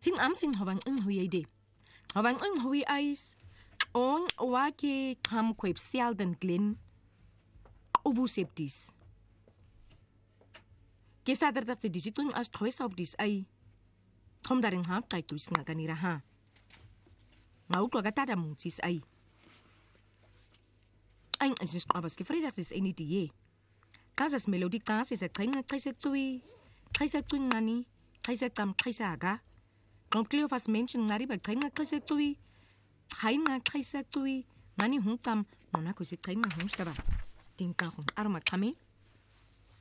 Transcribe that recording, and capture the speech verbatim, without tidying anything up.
Ting am sing hawang ing hui ide. Hawang ing hui ais. On wake kam kwep selden glen. Ovuseptis. Kesader dat se digitling as troes op dis ai. Kom daring hap kay tuis nga kanira ha. Ngau kwa gatada mutis ai. Ein is is kwabas ke fredag is eni die. Kasas melodi kas is a kringa kaisa tui. Kaisa tui nani. Kaisa tam kaisa aga. Kom kleo fas menschen ngari ba kringa kaisa tui. Kaina kaisa tui. Nani hung tam nona kusi kringa hung staba. Tingka hung arma kami.